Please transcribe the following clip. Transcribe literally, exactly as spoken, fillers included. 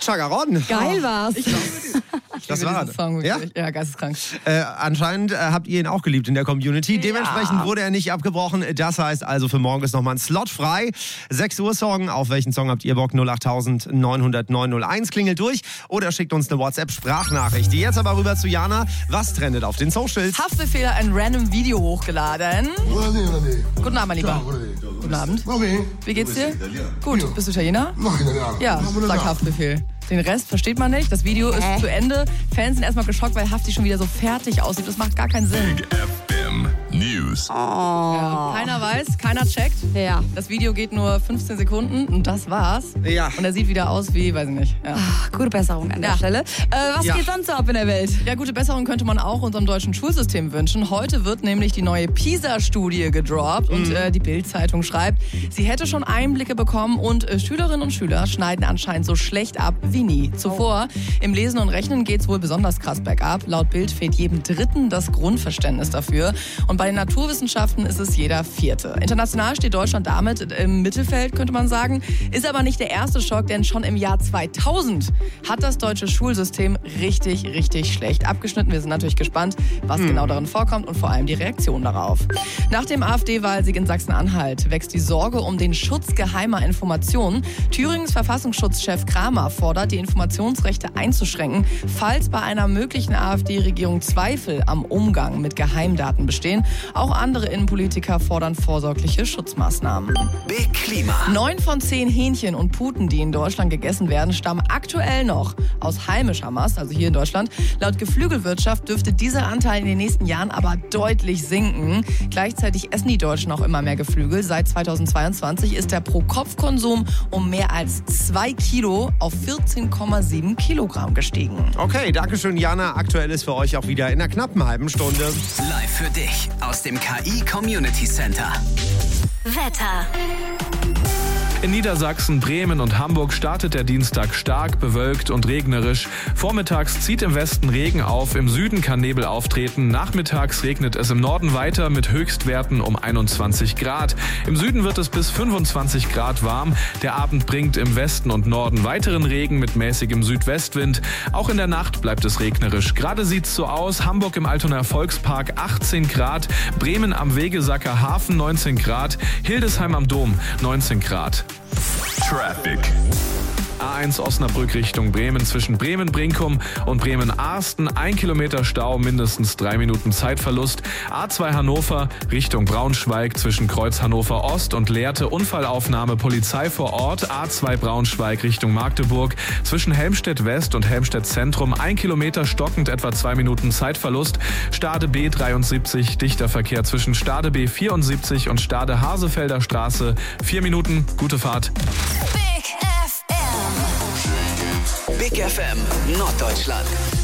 Chagaron. Geil war's. Ich liebe Das war diesen Song ja? wirklich. Ja, geisteskrank. Äh, anscheinend äh, habt ihr ihn auch geliebt in der Community. Dementsprechend wurde er nicht abgebrochen. Das heißt also, für morgen ist nochmal ein Slot frei. sechs Uhr Song. Auf welchen Song habt ihr Bock? null acht neun null null neun null eins klingelt durch oder schickt uns eine WhatsApp-Sprachnachricht. Jetzt aber rüber zu Jana. Was trendet auf den Socials? Haftbefehl hat ein random Video hochgeladen. Guten Abend, mein Lieber. Guten Abend. Wie geht's dir? Gut. Bist du Italiener? Ja, sagt Haftbefehl. Den Rest versteht man nicht. Das Video ist zu Ende. Fans sind erstmal geschockt, weil Hafti schon wieder so fertig aussieht. Das macht gar keinen Sinn. Big F M News. Oh. Ja, keiner weiß, keiner checkt. Ja. Das Video geht nur fünfzehn Sekunden und das war's. Ja. Und er sieht wieder aus wie, weiß ich nicht. Ja, Ach, gute Besserung an der Ja. Stelle. Äh, was Ja. geht sonst so ab in der Welt? ja, gute Besserung könnte man auch unserem deutschen Schulsystem wünschen. Heute wird nämlich die neue PISA-Studie gedroppt und äh, die Bild-Zeitung schreibt, sie hätte schon Einblicke bekommen und äh, Schülerinnen und Schüler schneiden anscheinend so schlecht ab wie nie zuvor. Im Lesen und Rechnen geht's wohl besonders krass bergab. Laut Bild fehlt jedem Dritten das Grundverständnis dafür. Und bei den Naturwissenschaften ist es jeder Vierte. International steht Deutschland damit im Mittelfeld, könnte man sagen. Ist aber nicht der erste Schock, denn schon im Jahr zweitausend hat das deutsche Schulsystem richtig, richtig schlecht abgeschnitten. Wir sind natürlich gespannt, was Hm. genau darin vorkommt und vor allem die Reaktion darauf. Nach dem AfD-Wahlsieg in Sachsen-Anhalt wächst die Sorge um den Schutz geheimer Informationen. Thüringens Verfassungsschutzchef Kramer fordert, die Informationsrechte einzuschränken, falls bei einer möglichen AfD-Regierung Zweifel am Umgang mit Geheimdaten bestehen. Auch andere Innenpolitiker fordern vorsorgliche Schutzmaßnahmen. Big Klima. Neun von zehn Hähnchen und Puten, die in Deutschland gegessen werden, stammen aktuell noch aus heimischer Mast, also hier in Deutschland. Laut Geflügelwirtschaft dürfte dieser Anteil in den nächsten Jahren aber deutlich sinken. Gleichzeitig essen die Deutschen auch immer mehr Geflügel. Seit zweitausendzweiundzwanzig ist der Pro-Kopf-Konsum um mehr als zwei Kilo auf vierzehn Komma sieben Kilogramm gestiegen. Okay, danke schön, Jana. Aktuell ist für euch auch wieder in einer knappen halben Stunde. Live für dich aus dem K I Community Center. Wetter. In Niedersachsen, Bremen und Hamburg startet der Dienstag stark, bewölkt und regnerisch. Vormittags zieht im Westen Regen auf, im Süden kann Nebel auftreten. Nachmittags regnet es im Norden weiter mit Höchstwerten um einundzwanzig Grad. Im Süden wird es bis fünfundzwanzig Grad warm. Der Abend bringt im Westen und Norden weiteren Regen mit mäßigem Südwestwind. Auch in der Nacht bleibt es regnerisch. Gerade sieht's so aus. Hamburg im Altonaer Volkspark achtzehn Grad, Bremen am Wegesacker Hafen neunzehn Grad, Hildesheim am Dom neunzehn Grad. Traffic. A eins Osnabrück Richtung Bremen zwischen Bremen-Brinkum und Bremen-Arsten. Ein Kilometer Stau, mindestens drei Minuten Zeitverlust. A zwei Hannover Richtung Braunschweig zwischen Kreuz Hannover Ost und Lehrte. Unfallaufnahme, Polizei vor Ort. A zwei Braunschweig Richtung Magdeburg zwischen Helmstedt West und Helmstedt Zentrum. Ein Kilometer stockend, etwa zwei Minuten Zeitverlust. Stade B dreiundsiebzig, dichter Verkehr zwischen Stade B vierundsiebzig und Stade Hasefelder Straße. Vier Minuten, gute Fahrt. Big F M. Big F M Norddeutschland.